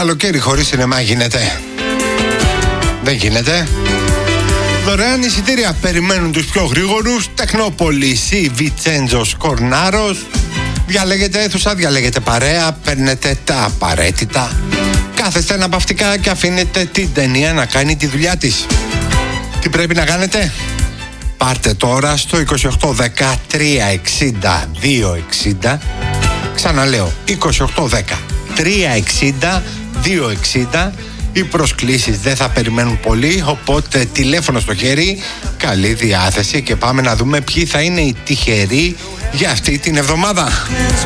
Καλοκαίρι χωρίς σινεμά γίνεται? Δεν γίνεται. Δωρεάν εισιτήρια περιμένουν τους πιο γρήγορους. Τεχνόπολης ή Βιτσέντζος Κορνάρος. Διαλέγετε αίθουσα, διαλέγετε παρέα, παίρνετε τα απαραίτητα. Κάθεστε αναπαυτικά και αφήνετε την ταινία να κάνει τη δουλειά της. Τι πρέπει να κάνετε? Πάρτε τώρα στο 2810 360 260. Ξαναλέω, 2810 360 260. Οι προσκλήσεις δεν θα περιμένουν πολύ, οπότε τηλέφωνο στο χέρι, καλή διάθεση και πάμε να δούμε ποιοι θα είναι οι τυχεροί για αυτή την εβδομάδα.